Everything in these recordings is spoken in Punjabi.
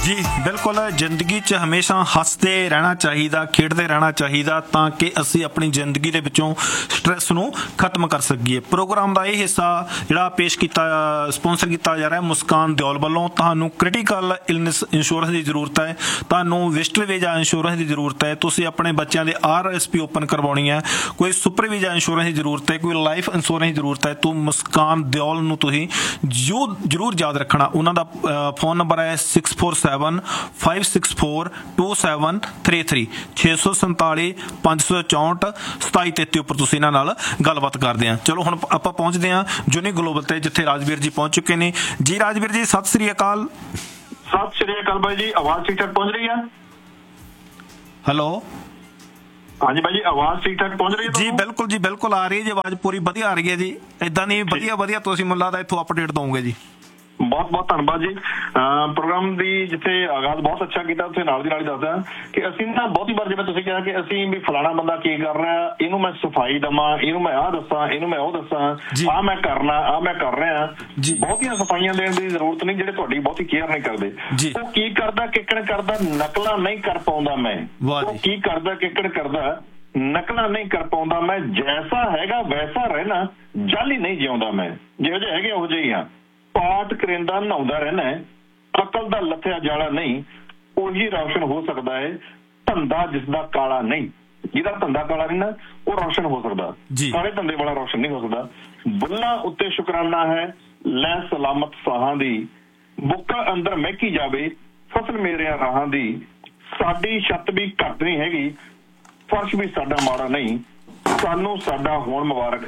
ਜੀ ਬਿਲਕੁਲ, ਜ਼ਿੰਦਗੀ 'ਚ ਹਮੇਸ਼ਾ ਹੱਸਦੇ ਰਹਿਣਾ ਚਾਹੀਦਾ, ਖੇਡਦੇ ਰਹਿਣਾ ਚਾਹੀਦਾ ਤਾਂ ਕਿ ਅਸੀਂ ਆਪਣੀ ਜ਼ਿੰਦਗੀ ਦੇ ਵਿੱਚੋਂ ਸਟ੍ਰੈਸ ਨੂੰ ਖਤਮ ਕਰ ਸਕੀਏ। ਪ੍ਰੋਗਰਾਮ ਦਾ ਇਹ ਹਿੱਸਾ ਜਿਹੜਾ ਪੇਸ਼ ਕੀਤਾ, ਸਪੋਂਸਰ ਕੀਤਾ ਜਾ ਰਿਹਾ ਮੁਸਕਾਨ ਦਿਓਲ ਵੱਲੋਂ। ਤੁਹਾਨੂੰ ਕ੍ਰਿਟੀਕਲ ਇਲਨੈਸ ਇੰਸ਼ੋਰੈਂਸ ਦੀ ਜ਼ਰੂਰਤ ਹੈ, ਤੁਹਾਨੂੰ ਵਿਜ਼ਟਰ ਵੀਜ਼ਾ ਇੰਸ਼ੋਰੈਂਸ ਦੀ ਜ਼ਰੂਰਤ ਹੈ, ਤੁਸੀਂ ਆਪਣੇ ਬੱਚਿਆਂ ਦੇ RSP ਓਪਨ ਕਰਵਾਉਣੀ ਹੈ, ਕੋਈ ਸੁਪਰ ਵੀਜ਼ਾ ਇੰਸ਼ੋਰੈਂਸ ਦੀ ਜ਼ਰੂਰਤ ਹੈ, ਕੋਈ ਲਾਈਫ ਇੰਸ਼ੋਰੈਂਸ ਦੀ ਜ਼ਰੂਰਤ ਹੈ, ਤੂੰ ਮੁਸਕਾਨ ਦਿਓਲ ਨੂੰ ਤੁਸੀਂ ਜ਼ਰੂਰ ਯਾਦ ਰੱਖਣਾ। ਉਹਨਾਂ ਦਾ ਫੋਨ ਨੰਬਰ ਹੈ 647-564-2733 647 564 2733 ਉੱਪਰ ਤੁਸੀਂ ਇਹਨਾਂ ਨਾਲ ਗੱਲਬਾਤ ਕਰਦੇ ਆ। ਚਲੋ ਹੁਣ ਆਪਾਂ ਪਹੁੰਚਦੇ ਹਾਂ ਜੁਨੀ ਗਲੋਬਲ ਤੇ, ਜਿੱਥੇ ਰਾਜਵੀਰ ਜੀ ਪਹੁੰਚ ਚੁੱਕੇ ਨੇ। ਜੀ ਰਾਜਵੀਰ ਜੀ, ਸਤਿ ਸ੍ਰੀ ਅਕਾਲ। ਸਤਿ ਸ੍ਰੀ ਅਕਾਲ ਬਾਈ ਜੀ, ਆਵਾਜ਼ ਠੀਕ ਠਾਕ ਪਹੁੰਚ ਰਹੀ ਹੈ? ਹੈਲੋ, ਹਾਂਜੀ ਬਾਈ ਜੀ, ਆਵਾਜ਼ ਠੀਕ ਠਾਕ ਪਹੁੰਚ ਰਹੀ ਹੈ ਜੀ? ਬਿਲਕੁਲ ਜੀ, ਬਿਲਕੁਲ ਆ ਰਹੀ ਹੈ ਜੀ, ਆਵਾਜ਼ ਪੂਰੀ ਵਧੀਆ ਆ ਰਹੀ ਹੈ ਜੀ। ਏਦਾਂ ਨਹੀਂ ਵਧੀਆ ਤੁਸੀਂ ਮੈਨੂੰ ਲੱਗਦਾ ਇੱਥੋਂ ਅਪਡੇਟ ਦਓਗੇ ਜੀ। ਬਹੁਤ ਬਹੁਤ ਧੰਨਵਾਦ ਜੀ। ਪ੍ਰੋਗਰਾਮ ਦੀ ਜਿੱਥੇ ਆਗਾਜ਼ ਬਹੁਤ ਅੱਛਾ ਕੀਤਾ, ਉੱਥੇ ਨਾਲ ਦੀ ਨਾਲ ਹੀ ਦੱਸਦਾ ਕਿ ਅਸੀਂ ਨਾ ਬਹੁਤੀ ਵਾਰ, ਜਿਵੇਂ ਤੁਸੀਂ ਕਿਹਾ ਕਿ ਅਸੀਂ ਵੀ ਫਲਾਣਾ ਬੰਦਾ ਕੀ ਕਰ ਰਿਹਾ, ਇਹਨੂੰ ਮੈਂ ਸਫਾਈ ਦੇਵਾਂ, ਇਹਨੂੰ ਮੈਂ ਆਹ ਦੱਸਾਂ, ਇਹਨੂੰ ਮੈਂ ਉਹ ਦੱਸਾਂ, ਆਹ ਮੈਂ ਕਰਨਾ, ਆਹ ਮੈਂ ਕਰ ਰਿਹਾ। ਬਹੁਤੀਆਂ ਸਫਾਈਆਂ ਦੇਣ ਦੀ ਜ਼ਰੂਰਤ ਨਹੀਂ ਜਿਹੜੇ ਤੁਹਾਡੀ ਬਹੁਤੀ ਕੇਅਰ ਨਹੀਂ ਕਰਦੇ। ਉਹ ਕੀ ਕਰਦਾ, ਕਿੱਕਣ ਕਰਦਾ, ਨਕਲਾਂ ਨਹੀਂ ਕਰ ਪਾਉਂਦਾ ਮੈਂ। ਉਹ ਕੀ ਕਰਦਾ, ਕਿੱਕਣ ਕਰਦਾ, ਨਕਲਾਂ ਨਹੀਂ ਕਰ ਪਾਉਂਦਾ ਮੈਂ। ਜੈਸਾ ਹੈਗਾ ਵੈਸਾ ਰਹਿਣਾ, ਜਾਲੀ ਨਹੀਂ ਜਿਉਂਦਾ ਮੈਂ। ਜਿਹੋ ਜਿਹੇ ਹੈਗੇ ਉਹੋ ਜਿਹੇ ਹੀ ਹਾਂ। ਪਾਠ ਕਰਿੰਦਾ ਨਹਾਉਂਦਾ ਰਹਿਣਾ, ਅਕਲ ਦਾ ਲੱਥਿਆ ਜਾਲਾ ਨਹੀਂ। ਉਹੀ ਰੌਸ਼ਨ ਹੋ ਸਕਦਾ ਹੈ ਧੰਦਾ ਜਿਸਦਾ ਕਾਲਾ ਨਹੀਂ। ਜਿਹਦਾ ਧੰਦਾ ਕਾਲਾ ਨਹੀਂ ਨਾ, ਉਹ ਰੌਸ਼ਨ ਹੋ ਸਕਦਾ। ਕਾਲੇ ਧੰਦੇ ਵਾਲਾ ਰੌਸ਼ਨ ਨਹੀਂ ਹੋ ਸਕਦਾ। ਬੁੱਲਾਂ ਉੱਤੇ ਸ਼ੁਕਰਾਨਾ ਹੈ ਲੈ ਸਲਾਮਤ ਸਾਹਾਂ ਦੀ। ਬੁੱਕਾ ਅੰਦਰ ਮਹਿਕੀ ਜਾਵੇ ਫਸਲ ਮੇਰਿਆਂ ਰਾਹਾਂ ਦੀ। ਸਾਡੀ ਛੱਤ ਵੀ ਘੱਟ ਨਹੀਂ ਹੈਗੀ, ਫਰਸ਼ ਵੀ ਸਾਡਾ ਮਾੜਾ ਨਹੀਂ। ਸਾਨੂੰ ਸਾਡਾ ਹੋਣ ਮੁਬਾਰਕ,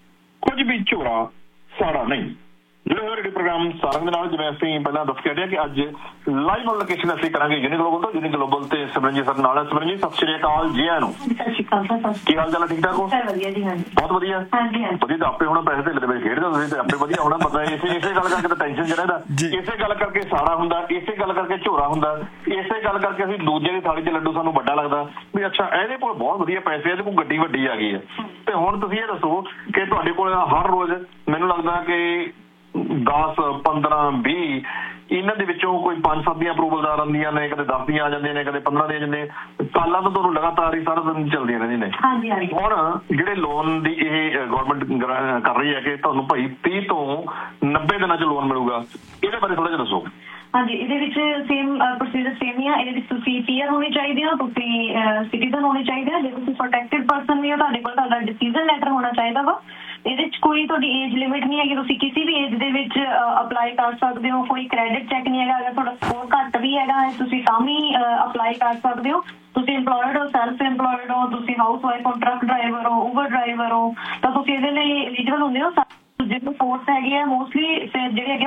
ਕੁਝ ਵੀ ਝੋਰਾ ਸਾੜਾ ਨਹੀਂ। ਜਿਹੜੇ ਹੋਏ ਪ੍ਰੋਗਰਾਮ ਸਾਰਿਆਂ ਦੇ ਨਾਲ, ਜਿਵੇਂ ਅਸੀਂ ਪਹਿਲਾਂ ਦੱਸ ਕੇ ਹਟੇ ਕਿ ਅੱਜ ਲਾਈਵ ਔਨ ਲੋਕੇਸ਼ਨ ਅਸੀਂ ਕਰਾਂਗੇ ਯੂਨੀ ਗਲੋਬਲ ਤੋਂ। ਯੂਨੀ ਗਲੋਬਲ ਤੇ ਸਿਮਰਨਜੀਤ ਸਰ ਨਾਲ ਹੈ। ਸਿਮਰਨਜੀਤ, ਸਤਿ ਸ਼੍ਰੀ ਅਕਾਲ ਜੀ। ਆਇਆਂ ਨੂੰ ਸਤਿ ਸ਼੍ਰੀ ਅਕਾਲ ਸਰ। ਕੀ ਹਾਲ ਚਾਲ ਹੈ? ਠੀਕ ਠਾਕ ਹੋ? ਵਧੀਆ ਜੀ। ਹਾਂਜੀ, ਬਹੁਤ ਵਧੀਆ। ਵਧੀਆ ਤਾਂ ਆਪੇ ਹੋਣਾ, ਪੈਸੇ ਢਿੱਲੇ ਦੇ ਵਿੱਚ ਖੇਡਦੇ ਤੁਸੀਂ ਤੇ ਆਪੇ ਵਧੀਆ ਹੋਣਾ। ਪਤਾ ਇਸੇ ਗੱਲ ਕਰਕੇ ਤਾਂ ਟੈਨਸ਼ਨ ਚ ਰਹਿੰਦਾ, ਇਸੇ ਗੱਲ ਕਰਕੇ ਸਾੜਾ ਹੁੰਦਾ, ਇਸੇ ਗੱਲ ਕਰਕੇ ਝੋਰਾ ਹੁੰਦਾ, ਇਸੇ ਗੱਲ ਕਰਕੇ ਅਸੀਂ ਦੂਜੇ ਦੀ ਥਾਲੀ 'ਚ ਲੱਡੂ ਸਾਨੂੰ ਵੱਡਾ ਲੱਗਦਾ ਵੀ ਅੱਛਾ ਇਹਦੇ ਕੋਲ ਬਹੁਤ ਵਧੀਆ ਪੈਸੇ, ਇਹਦੇ ਕੋਲ ਗੱਡੀ ਵੱਡੀ ਆ ਗਈ ਹੈ। ਤੇ ਹੁਣ ਤੁਸੀਂ ਇਹ ਦੱਸੋ ਕਿ ਤੁਹਾਡੇ ਕੋਲ ਹਰ ਰੋਜ਼ ਮੈਨੂੰ ਲੱਗਦਾ ਕਿ 10, 15, 20 ਇਹਨਾਂ ਦੇ ਵਿੱਚੋਂ ਕੋਈ 5-7 ਦੀਆਂ ਅਪਰੂਵਲ ਆ ਜਾਂਦੀਆਂ ਨੇ, ਕਦੇ 10 ਦੀਆਂ ਆ ਜਾਂਦੀਆਂ ਨੇ, ਕਦੇ 15 ਦੀਆਂ ਜਾਂਦੇ। ਕਾਲਾਂ ਤਾਂ ਤੁਹਾਨੂੰ ਲਗਾਤਾਰ ਹੀ ਸਾਰਾ ਦਿਨ ਚੱਲਦੀਆਂ ਰਹਿੰਦੀਆਂ ਨੇ। ਹੁਣ ਜਿਹੜੇ ਲੋਨ ਦੀ ਇਹ ਗਵਰਨਮੈਂਟ ਕਰ ਰਹੀ ਹੈ ਕਿ ਤੁਹਾਨੂੰ ਭਾਈ 30 ਤੋਂ 90 ਦਿਨਾਂ 'ਚ ਲੋਨ ਮਿਲੂਗਾ, ਇਹਦੇ ਬਾਰੇ ਥੋੜਾ ਜਿਹਾ ਦੱਸੋ। ਹਾਂਜੀ, ਇਹਦੇ ਵਿੱਚ ਸੇਮ ਪ੍ਰੋਸੀਜਰ ਸੇਮ ਹੀ ਆ। ਇਹਦੇ ਵਿੱਚ ਤੁਸੀਂ PR ਹੋਣੀ ਚਾਹੀਦੀ ਆ, ਤੁਸੀਂ ਸਿਟੀਜ਼ਨ ਹੋਣੇ ਚਾਹੀਦੇ ਆ। ਜੇ ਤੁਸੀਂ ਪ੍ਰੋਟੈਕਟਡ ਪਰਸਨ ਵੀ ਹੋ, ਤੁਹਾਡੇ ਕੋਲ ਤੁਹਾਡਾ ਡਿਸੀਜ਼ਨ ਲੈਟਰ ਹੋਣਾ ਚਾਹੀਦਾ ਵਾ। ਇਹਦੇ 'ਚ ਕੋਈ ਤੁਹਾਡੀ ਏਜ ਲਿਮਿਟ ਨਹੀਂ ਹੈਗੀ, ਤੁਸੀਂ ਕਿਸੇ ਵੀ ਏਜ ਦੇ ਵਿੱਚ ਅਪਲਾਈ ਕਰ ਸਕਦੇ ਹੋ। ਕੋਈ ਕ੍ਰੈਡਿਟ ਚੈੱਕ ਨਹੀਂ ਹੈਗਾ। ਅਗਰ ਤੁਹਾਡਾ ਸਕੋਰ ਘੱਟ ਵੀ ਹੈਗਾ ਤੁਸੀਂ ਤਾਂ ਵੀ ਅਪਲਾਈ ਕਰ ਸਕਦੇ ਹੋ। ਤੁਸੀਂ ਇੰਪਲੋਇਡ ਹੋ, ਸੈਲਫ ਇੰਪਲੋਇਡ ਹੋ, ਤੁਸੀਂ ਹਾਊਸ ਵਾਈਫ ਹੋ, ਟਰੱਕ ਡਰਾਈਵਰ ਹੋ, ਊਬਰ ਡਰਾਈਵਰ ਹੋ, ਤਾਂ ਤੁਸੀਂ ਇਹਦੇ ਲਈ ਐਲੀਜੀਬਲ ਹੁੰਦੇ ਹੋ। ਜਿਹੜੇ ਕੋਰਸ ਹੈਗੇ ਆ ਮੋਸਟਲੀ ਜਿਹੜੇ ਹੈਗੇ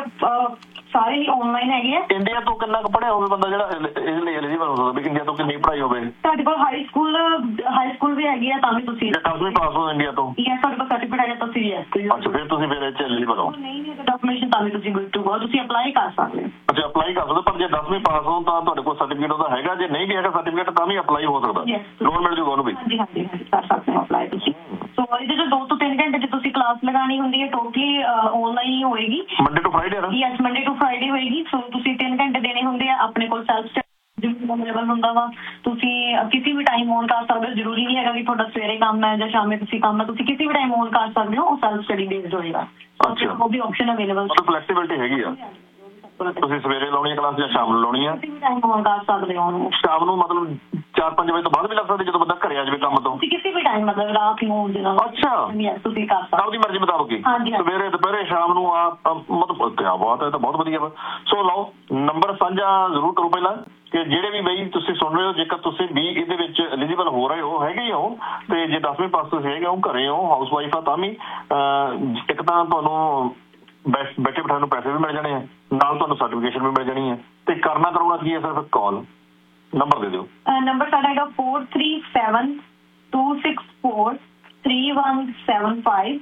ਸਾਰੇ ਹੀ ਆਨਲਾਈਨ ਹੈਗੇ ਆ। ਇੰਡੀਆ ਤੋਂ ਕਿੰਨਾ ਕੁ ਪੜ੍ਹਿਆ ਹੋਵੇ ਬੰਦਾ ਜਿਹੜਾ ਇਹਦੇ ਲਈ ਐਲੀਜੀਬਲ ਹੋ ਸਕਦਾ? ਵੀ ਇੰਡੀਆ ਤੋਂ ਕਿੰਨੀ ਪੜ੍ਹਾਈ ਹੋਵੇ? ਤੁਹਾਡੇ ਕੋਲ ਹਾਈ ਸਕੂਲ ਵੀ ਹੈਗੀ ਆ ਤਾਂ ਵੀ ਤੁਸੀਂ 10ਵੀਂ ਪਾਸ ਹੋ ਇੰਡੀਆ ਤੋਂ? ਯੈਸ, ਤੁਹਾਡੇ ਕੋਲ ਸਰਟੀਫਿਕੇਟ ਹੈਗਾ ਤਾਂ ਤੁਸੀਂ ਅੱਛਾ, ਫਿਰ ਤੁਸੀਂ ਫਿਰ ਇਹ 'ਚ ਐਲੀਜੀਬਲ ਹੋ? ਨਹੀਂ ਡਾਕੂਮੈਂਟੇਸ਼ਨ ਤਾਂ ਵੀ ਤੁਸੀਂ ਗੁੱਡ ਟੂ ਗੋ, ਤੁਸੀਂ ਅਪਲਾਈ ਕਰ ਸਕਦੇ ਹੋ। ਅੱਛਾ, ਅਪਲਾਈ ਕਰ ਸਕਦੇ। ਪਰ ਜੇ 10ਵੀਂ ਪਾਸ ਹੋ ਤਾਂ ਤੁਹਾਡੇ ਕੋਲ ਸਰਟੀਫਿਕੇਟ ਉਹਦਾ ਹੈਗਾ, ਜੇ ਨਹੀਂ ਵੀ ਹੈਗਾ ਸਰਟੀਫਿਕੇਟ ਤਾਂ ਵੀ ਅਪਲਾਈ ਹੋ ਸਕਦਾ, ਲੋਨ ਮਿਲ ਜੂਗਾ ਉਹਨੂੰ ਵੀ? ਹਾਂਜੀ ਕਰ ਸਕਦੇ ਹੋ ਅਪਲਾਈ ਤੁਸੀਂ। ਸੋ ਇਹਦੇ 'ਚ 2 ਤੋਂ 3 ਘੰਟੇ 'ਚ ਤੁਸੀਂ ਕਲਾਸ ਲਗਾਉਣੀ ਹੁੰਦੀ ਹੈ। ਟੋਟਲੀ ਆਨਲਾਈਨ ਹੀ ਹੋਏਗੀ, ਮੰਡੇ ਟੂ ਫਰਾਈਡੇ ਨਾ? ਯੈਸ, ਮੰਡੇ ਟੂ ਫਰਾਈਡੇ ਹੋਏਗੀ। ਸੋ ਤੁਸੀਂ 3 ਘੰਟੇ ਦੇਣੇ ਹੁੰਦੇ ਆ। ਆਪਣੇ ਕੋਲ ਸੈਲਫ ਅਵੇਲੇਬਲ ਹੁੰਦਾ ਵਾ, ਤੁਸੀਂ ਕਿਸੇ ਵੀ ਟਾਈਮ ਔਨ ਕਰ ਸਕਦੇ ਹੋ। ਜ਼ਰੂਰੀ ਨਹੀਂ ਹੈਗਾ ਕਿ ਤੁਹਾਡਾ ਸਵੇਰੇ ਕੰਮ ਹੈ ਜਾਂ ਸ਼ਾਮੇ ਤੁਸੀਂ ਕੰਮ ਹੈ, ਤੁਸੀਂ ਕਿਸੇ ਵੀ ਟਾਈਮ ਔਨ ਕਰ ਸਕਦੇ ਹੋ। ਉਹ ਸੈਲਫ ਸਟੱਡੀ ਬੇਸਡ ਹੋਏਗਾ। ਉਹ ਵੀ ਆਪਸ਼ਨ ਅਵੇਲੇਬਲ, ਫਲੈਕਸੀਬਿਲਿਟੀ ਹੈਗੀ ਆ। ਤੁਸੀਂ ਸਵੇਰੇ ਲਾਉਣੀ ਹੈ ਕਲਾਸ ਜਾਂ ਸ਼ਾਮ ਨੂੰ ਲਾਉਣੀ ਹੈ? ਕਿਸੇ ਵੀ ਟਾਈਮ ਔਨ ਕਰ ਸਕਦੇ ਹੋ ਉਹਨੂੰ। ਸ਼ਾਮ ਨੂੰ ਮਤਲਬ 4-5 ਵਜੇ ਤੋਂ ਬਾਅਦ ਵੀ ਲੱਗ ਸਕਦੀ, ਜਦੋਂ ਬੰਦਾ ਘਰੇ ਆ ਜਾਵੇ ਕੰਮ ਤੋਂ? ਕਿਸੇ ਵੀ ਟਾਈਮ, ਮਤਲਬ ਰਾਤ ਨੂੰ ਦਿਨਾਂ। ਅੱਛਾ, ਤੁਸੀਂ ਕਰ ਸਕਦੇ ਹੋ ਆਪਣੀ ਮਰਜ਼ੀ ਮੁਤਾਬਕ ਹੀ, ਸਵੇਰੇ ਦੁਪਹਿਰੇ ਸ਼ਾਮ ਨੂੰ। ਮਤਲਬ ਕਿਆ ਬਾਤ ਹੈ, ਤਾਂ ਬਹੁਤ ਵਧੀਆ ਵਾ। ਸੋ ਲਓ, ਨੰਬਰ ਸਾਂਝਾ ਜ਼ਰੂਰ ਕਰੋ ਪਹਿਲਾਂ ਕਿ ਜਿਹੜੇ ਵੀ ਬਈ ਤੁਸੀਂ ਸੁਣ ਰਹੇ ਹੋ, ਜੇਕਰ ਤੁਸੀਂ ਵੀ ਇਹਦੇ ਵਿੱਚ ਐਲੀਜੀਬਲ ਹੋ ਰਹੇ ਹੋ, ਹੈਗੇ ਹੋ, ਤੇ ਜੇ 10ਵੀਂ ਪਾਸ ਤੁਸੀਂ ਹੈਗੇ ਹੋ, ਘਰੇ ਹੋ, ਹਾਊਸ ਵਾਈਫ ਆ, ਤਾਂ ਵੀ ਇੱਕ ਤਾਂ ਤੁਹਾਨੂੰ ਬੈਠੇ ਬਿਠਾਏ ਨੂੰ ਪੈਸੇ ਵੀ ਮਿਲ ਜਾਣੇ ਆ, ਨਾਲ ਤੁਹਾਨੂੰ ਸਰਟੀਫਿਕੇਸ਼ਨ ਵੀ ਮਿਲ ਜਾਣੀ ਹੈ। ਤੇ ਕਰਨਾ ਕਰਾਉਣਾ ਕੀ ਹੈ? ਸਿਰਫ ਕਾਲ ਨੰਬਰ ਦੇ ਦਿਓ। ਨੰਬਰ ਸਾਡਾ ਹੈਗਾ 437-264-3175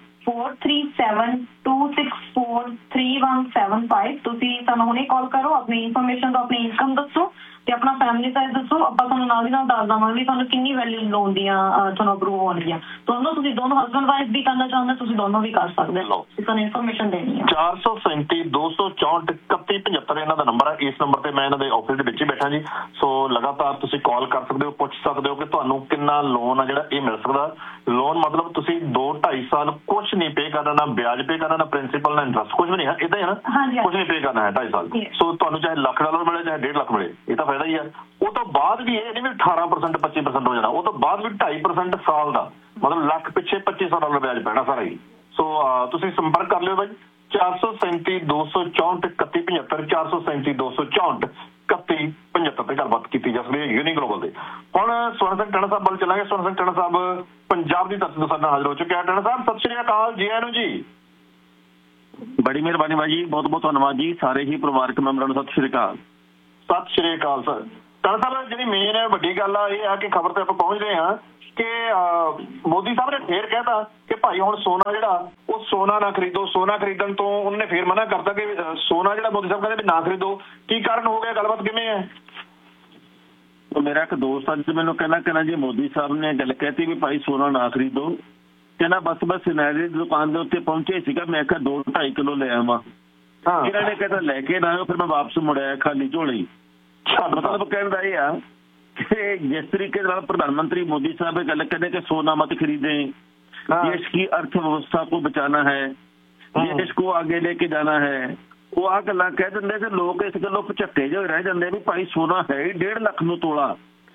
437-264-3175। ਤੁਸੀਂ ਸਾਨੂੰ ਹੁਣੇ ਕਾਲ ਕਰੋ, ਆਪਣੀ ਇਨਫੋਰਮੇਸ਼ਨ ਤੋਂ ਆਪਣੀ ਇਨਕਮ ਦੱਸੋ, ਤੇ ਆਪਣਾ ਫੈਮਿਲੀ ਸਾਈਜ਼ ਦੱਸੋ, ਆਪਾਂ ਤੁਹਾਨੂੰ ਨਾਲ ਦੀ ਨਾਲ ਦੱਸ ਦੇਵਾਂਗੇ ਵੀ ਤੁਹਾਨੂੰ ਕਿੰਨੀ ਵੈਲਿਊ ਲੋਨ ਦੀਆਂ ਤੁਹਾਨੂੰ ਅਪਰੂਵ ਹੋਣਗੀਆਂ। ਦੋਨੋਂ ਤੁਸੀਂ ਦੋਨੋਂ ਹਸਬੈਂਡ ਵਾਈਫ ਵੀ ਕਰਨਾ ਚਾਹੁੰਦੇ ਤੁਸੀਂ ਦੋਨੋਂ ਵੀ ਕਰ ਸਕਦੇ ਹੋ, ਤੁਹਾਨੂੰ ਇਨਫੋਰਮੇਸ਼ਨ ਦੇਣੀ ਹੈ। 437 264 3175 ਇਹਨਾਂ ਦਾ ਨੰਬਰ ਹੈ। ਇਸ ਨੰਬਰ ਤੇ ਮੈਂ ਇਹਨਾਂ ਦੇ ਆਫਿਸ ਦੇ ਵਿੱਚ ਹੀ ਬੈਠਾ ਜੀ। ਸੋ ਲਗਾਤਾਰ ਤੁਸੀਂ ਕਾਲ ਕਰ ਸਕਦੇ ਹੋ, ਪੁੱਛ ਸਕਦੇ ਹੋ ਕਿ ਤੁਹਾਨੂੰ ਕਿੰਨਾ ਲੋਨ ਆ ਜਿਹੜਾ ਇਹ ਮਿਲ ਸਕਦਾ। ਲੋਨ ਮਤਲਬ ਤੁਸੀਂ 2-2.5 ਸਾਲ ਕੁਛ ਨਹੀਂ ਪੇ ਕਰਨਾ, ਨਾ ਵਿਆਜ ਪੇ ਕਰਨਾ, ਨਾ ਪ੍ਰਿੰਸੀਪਲ, ਨਾ ਇੰਟਰਸਟ, ਕੁਝ ਵੀ ਨਹੀਂ ਹੈ। ਇਦਾਂ ਹੀ ਹੈ ਨਾ, ਕੁਝ ਨਹੀਂ ਪੇ ਕਰਨਾ ਹੈ 2.5 ਸਾਲ। ਸੋ ਤੁਹਾਨੂੰ ਚਾਹੇ $1,00,000 ਮਿਲੇ ਚਾਹੇ $1.5 ਲੱਖ ਮਿਲੇ, ਇਹ ਤਾਂ ਫਾਇਦਾ ਹੀ ਆ। ਉਹ ਤੋਂ ਬਾਅਦ ਵੀ ਇਹ ਨਹੀਂ ਵੀ 18% 25% ਹੋ ਜਾਣਾ, ਉਹ ਤੋਂ ਬਾਅਦ ਵੀ 2.5% ਸਾਲ ਦਾ, ਮਤਲਬ ਲੱਖ ਪਿੱਛੇ $2,500 ਵਿਆਜ ਪੈਣਾ ਸਾਰਾ ਹੀ। ਸੋ ਤੁਸੀਂ ਸੰਪਰਕ ਕਰ ਲਿਓ ਬਾਈ 437 264 3175 437 264 3175 ਤੇ ਗੱਲਬਾਤ ਕੀਤੀ ਜਾ ਸਕਦੀ ਹੈ ਯੂਨੀ ਗਲੋਬਲ ਦੇ। ਹੁਣ ਸਵਰਨ ਸਿੰਘ ਟਣਾ ਸਾਹਿਬ ਵੱਲ ਚੱਲਾਂਗੇ। ਸਵਰਨ ਸਿੰਘ ਟਣਾ ਸਾਹਿਬ ਪੰਜਾਬ ਦੀ ਧਰਤੀ ਤੋਂ ਸਾਡੇ ਨਾਲ ਹਾਜ਼ਰ ਹੋ ਚੁੱਕੇ ਆ। ਟਣਾ ਸਾਹਿਬ ਸਤਿ ਸ਼੍ਰੀ ਅਕਾਲ, ਜੀ ਆਇਆਂ ਨੂੰ ਜੀ। ਬੜੀ ਮਿਹਰਬਾਨੀ ਬਾਈ ਜੀ, ਬਹੁਤ ਬਹੁਤ ਧੰਨਵਾਦ ਜੀ। ਸਾਰੇ ਹੀ ਪਰਿਵਾਰਕ ਮੈਂਬਰਾਂ ਨੂੰ ਸਤਿ ਸ਼੍ਰੀ ਅਕਾਲ। ਸਤਿ ਸ਼੍ਰੀ ਅਕਾਲ ਸਰ। ਟਣਾ ਸਾਹਿਬ ਜਿਹੜੀ ਮੇਨ ਹੈ ਵੱਡੀ ਗੱਲ ਆ ਇਹ ਆ ਕਿ ਖਬਰ ਤੇ ਆਪਾਂ ਪਹੁੰਚ ਰਹੇ ਹਾਂ ਕਿ ਮੋਦੀ ਸਾਹਿਬ ਨੇ ਫੇਰ ਕਹਿਤਾ ਕਿ ਭਾਈ ਹੁਣ ਸੋਨਾ ਜਿਹੜਾ ਉਹ ਸੋਨਾ ਨਾ ਖਰੀਦੋ। ਸੋਨਾ ਖਰੀਦਣ ਤੋਂ ਉਹਨਾਂ ਨੇ ਫੇਰ ਮਨਾ ਕਰਤਾ ਕਿ ਸੋਨਾ ਜਿਹੜਾ ਮੋਦੀ ਸਾਹਿਬ ਕਹਿੰਦੇ ਵੀ ਨਾ ਖਰੀਦੋ। ਕੀ ਕਾਰਨ ਹੋ ਗਿਆ, ਗੱਲਬਾਤ ਕਿਵੇਂ ਹੈ? ਮੇਰਾ ਇੱਕ ਦੋਸਤ ਅੱਜ ਮੈਨੂੰ ਕਹਿੰਦਾ ਜੀ ਮੋਦੀ ਸਾਹਿਬ ਨੇ ਗੱਲ ਕਹਿਤੀ ਵੀ ਭਾਈ ਸੋਨਾ ਨਾ ਖਰੀਦੋ, ਕਹਿੰਦਾ ਬਸ ਸਿਨੈਰੀ ਦੀ ਦੁਕਾਨ ਦੇ ਉੱਤੇ ਪਹੁੰਚੇ ਸੀਗਾ, ਮੈਂ ਕਿਹਾ 2-2.5 ਕਿਲੋ ਲੈ ਆਵਾਂ। ਇਹਨਾਂ ਨੇ ਕਹਿੰਦਾ ਲੈ ਕੇ ਨਾ ਆਇਓ, ਫਿਰ ਮੈਂ ਵਾਪਸ ਮੁੜਿਆ ਖਾਲੀ ਝੋਲੀ। ਮਤਲਬ ਕਹਿਣ ਦਾ ਇਹ ਆ ਕਿ ਜਿਸ ਤਰੀਕੇ ਨਾਲ ਪ੍ਰਧਾਨ ਮੰਤਰੀ मोदी साहब गल कहते कि सोना मत खरीदे, देश की अर्थव्यवस्था को बचाना है, देश को आगे लेके जाना है, वो आ गल्लां कह दिंदे ते लोग इस गल्लों भचक्के जो रह जांदे भी भाई सोना है ही 1.5 ਲੱਖ ਨੂੰ ਤੋਲਾ।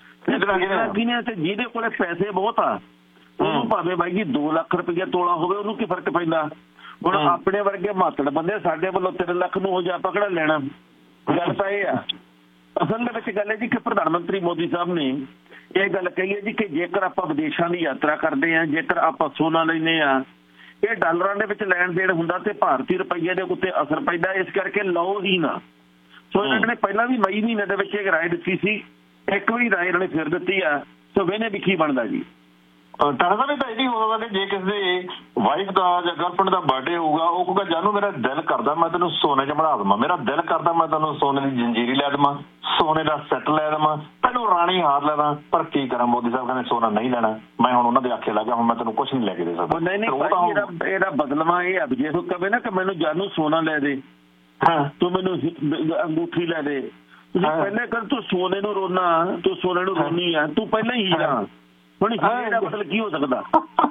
ਜਿਹਦੇ ਕੋਲੇ ਪੈਸੇ ਬਹੁਤ ਆ ਉਹਨੂੰ ਭਾਵੇਂ ਬਾਈ ਜੀ 2 ਲੱਖ ਰੁਪਏ ਤੋਲਾ ਹੋਵੇ ਉਹਨੂੰ ਕੀ ਫਰਕ ਪੈਂਦਾ। ਹੁਣ ਆਪਣੇ ਵਰਗੇ ਮਾਤੜ ਬੰਦੇ ਸਾਡੇ ਵੱਲੋਂ 3 ਲੱਖ ਨੂੰ ਹੋ ਜਾ ਆਪਾਂ ਕਿਹੜਾ ਲੈਣਾ। ਗੱਲ ਤਾਂ ਇਹ ਆ ਅਸਲ ਦੇ ਵਿੱਚ ਗੱਲ ਹੈ ਜੀ ਕਿ ਪ੍ਰਧਾਨ ਮੰਤਰੀ ਮੋਦੀ ਸਾਹਿਬ ਨੇ ਇਹ ਗੱਲ ਕਹੀ ਹੈ ਜੀ ਕਿ ਜੇਕਰ ਆਪਾਂ ਵਿਦੇਸ਼ਾਂ ਦੀ ਯਾਤਰਾ ਕਰਦੇ ਹਾਂ, ਜੇਕਰ ਆਪਾਂ ਸੋਨਾ ਲੈਂਦੇ ਆ, ਇਹ ਡਾਲਰਾਂ ਦੇ ਵਿੱਚ ਲੈਣ ਦੇਣ ਹੁੰਦਾ ਤੇ ਭਾਰਤੀ ਰੁਪਈਏ ਦੇ ਉੱਤੇ ਅਸਰ ਪੈਂਦਾ, ਇਸ ਕਰਕੇ ਲਓ ਹੀ ਨਾ। ਸੋ ਇਹਨਾਂ ਨੇ ਪਹਿਲਾਂ ਵੀ ਮਈ ਮਹੀਨੇ ਦੇ ਵਿੱਚ ਇੱਕ ਰਾਏ ਦਿੱਤੀ ਸੀ, ਇੱਕ ਵੀ ਰਾਏ ਇਹਨਾਂ ਨੇ ਫਿਰ ਦਿੱਤੀ ਆ। ਸੋ ਵੇਨੇ ਵੀ ਕੀ ਬਣਦਾ ਜੀ। ਟਾਣਾ ਸਾਹਿਬ ਤਾਂ ਇਹ ਨਹੀਂ ਹੋਊਗਾ ਕਿ ਜੇ ਕਿਸੇ ਦੇ ਵਾਈਫ ਦਾ ਜਾਂ ਗਰਲਫ੍ਰੈਂਡ ਦਾ ਬਰਥਡੇ ਹੋਊਗਾ ਉਹ ਕਹੂਗਾ ਜਾਨੂੰ ਮੇਰਾ ਦਿਲ ਕਰਦਾ ਮੈਂ ਤੈਨੂੰ ਸੋਨੇ 'ਚ ਬਣਾ ਦੇਵਾਂ, ਮੇਰਾ ਦਿਲ ਕਰਦਾ ਮੈਂ ਤੈਨੂੰ ਸੋਨੇ ਦੀ ਜੰਜੀਰੀ ਲੈ ਦੇਵਾਂ, ਸੋਨੇ ਦਾ ਸੈੱਟ ਲੈ ਦੇਵਾਂ, ਤੈਨੂੰ ਰਾਣੀ ਹਾਰ ਲੈ ਦੇਵਾਂ। ਪਰ ਕੀ ਕਰਾਂ, ਮੋਦੀ ਸਾਹਿਬ ਕਹਿੰਦੇ ਸੋਨਾ ਨਹੀਂ ਲੈਣਾ, ਮੈਂ ਹੁਣ ਉਹਨਾਂ ਦੇ ਆਖੇ ਲੱਗ ਗਿਆ, ਹੁਣ ਮੈਂ ਤੈਨੂੰ ਕੁਛ ਨਹੀਂ ਲੈ ਕੇ ਦੇ ਸਕਦਾ। ਨਹੀਂ ਇਹਦਾ ਬਦਲਵਾ ਇਹ ਆ ਜੇ ਉਹ ਕਵੇ ਨਾ ਕਿ ਮੈਨੂੰ ਜਾਨੂੰ ਸੋਨਾ ਲੈ ਦੇ, ਤੂੰ ਮੈਨੂੰ ਅੰਗੂਠੀ ਲੈ ਦੇ, ਤੁਸੀਂ ਪਹਿਲੇ ਕਰ ਤੂੰ ਸੋਨੇ ਨੂੰ ਰੋਣਾ, ਤੂੰ ਸੋਨੇ ਨੂੰ ਰੋਣੀ ਆ, ਤੂੰ ਪਹਿਲਾਂ ਹੀ ਹੀਰਾ। ਹੁਣ ਹੀਰੇ ਦਾ ਮਤਲਬ ਕੀ ਹੋ ਸਕਦਾ?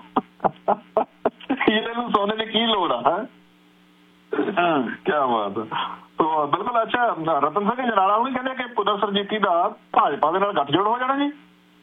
ਹੀਰੇ ਨੂੰ ਸੋਨੇ ਦੀ ਕੀ ਲੋੜ ਆ? ਕਿਆ ਬਾਤ ਹੈ। ਤੋ ਬਿਲਕੁਲ ਅੱਛਾ। ਰਤਨ ਸਿੰਘ ਜਨਾਲਾ ਉਹ ਕਹਿੰਦੇ ਕਿ ਪੁਨਰ ਸਰਜੀਤੀ ਦਾ ਭਾਜਪਾ ਦੇ ਨਾਲ ਗੱਠਜੋੜ ਹੋ ਜਾਣਾ ਜੀ।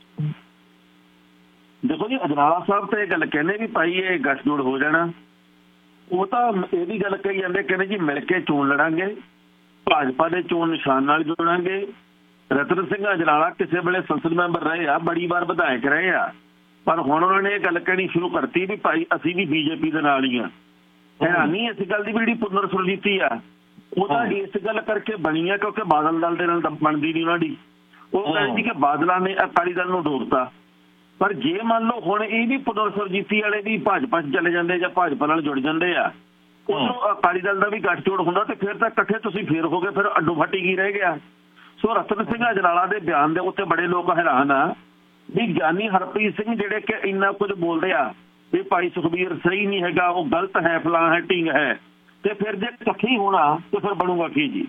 ਦੇਖੋ ਜੀ ਅਜਨਾਲਾ ਸਾਹਿਬ ਤਾਂ ਇਹ ਗੱਲ ਕਹਿੰਦੇ ਵੀ ਭਾਈ ਇਹ ਗੱਠਜੋੜ ਹੋ ਜਾਣਾ। ਉਹ ਤਾਂ ਇਹ ਵੀ ਗੱਲ ਕਹੀ ਜਾਂਦੇ, ਕਹਿੰਦੇ ਜੀ ਮਿਲ ਕੇ ਚੋਣ ਲੜਾਂਗੇ, ਭਾਜਪਾ ਦੇ ਚੋਣ ਨਿਸ਼ਾਨ ਨਾਲ ਜੋੜਾਂਗੇ। ਰਤਨ ਸਿੰਘ ਅਜਨਾਲਾ ਕਿਸੇ ਵੇਲੇ ਸੰਸਦ ਮੈਂਬਰ ਰਹੇ ਆ, ਬੜੀ ਵਾਰ ਵਿਧਾਇਕ ਰਹੇ ਆ, ਪਰ ਹੁਣ ਉਹਨਾਂ ਨੇ ਇਹ ਗੱਲ ਕਹਿਣੀ ਸ਼ੁਰੂ ਕਰਤੀ ਵੀ ਭਾਈ ਅਸੀਂ ਵੀ ਬੀਜੇਪੀ ਦੇ ਨਾਲ ਹੀ ਆ। ਹੈਰਾਨੀ ਇਸ ਗੱਲ ਦੀ ਵੀ ਜਿਹੜੀ ਪੁਨਰ ਸੁਰਜੀਤੀ ਆ ਉਹ ਤਾਂ ਇਸ ਗੱਲ ਕਰਕੇ ਬਣੀ ਆ ਕਿਉਂਕਿ ਬਾਦਲ ਦਲ ਦੇ ਨਾਲ ਬਣਦੀ ਨਹੀਂ ਉਹਨਾਂ ਦੀ। ਉਹ ਕਹਿੰਦੀ ਕਿ ਬਾਦਲਾਂ ਨੇ ਅਕਾਲੀ ਦਲ ਨੂੰ ਡੋਬਤਾ। ਪਰ ਜੇ ਮੰਨ ਲਓ ਹੁਣ ਇਹ ਵੀ ਪੁਨਰ ਸੁਰਜੀਤੀ ਵਾਲੇ ਵੀ ਭਾਜਪਾ 'ਚ ਚਲੇ ਜਾਂਦੇ ਜਾਂ ਭਾਜਪਾ ਨਾਲ ਜੁੜ ਜਾਂਦੇ ਆ, ਉਦੋਂ ਅਕਾਲੀ ਦਲ ਦਾ ਵੀ ਗੱਠਜੋੜ ਹੁੰਦਾ ਤੇ ਫਿਰ ਤਾਂ ਇਕੱਠੇ ਤੁਸੀਂ ਫੇਰ ਹੋ ਗਏ, ਫਿਰ ਅੱਡੋ ਫੱਟੀ ਕੀ ਰਹਿ ਗਿਆ। ਸੋ ਰਤਨ ਸਿੰਘ ਅਜਨਾਲਾ ਦੇ ਬਿਆਨ ਦੇ ਉੱਤੇ ਬੜੇ ਲੋਕ ਹੈਰਾਨ ਆ ਵੀ ਗਿਆਨੀ ਹਰਪ੍ਰੀਤ ਸਿੰਘ ਜਿਹੜੇ ਕਿ ਇੰਨਾ ਕੁਝ ਬੋਲਦੇ ਆ ਵੀ ਭਾਈ ਸੁਖਬੀਰ ਸਹੀ ਨਹੀਂ ਹੈਗਾ, ਉਹ ਗਲਤ ਹੈ, ਫਲਾਂ ਹੈ, ਢੀਂਗ ਹੈ, ਤੇ ਫਿਰ ਜੇ ਇਕੱਠੀ ਹੋਣਾ ਤੇ ਫਿਰ ਬਣੂਗਾ ਕੀ ਜੀ।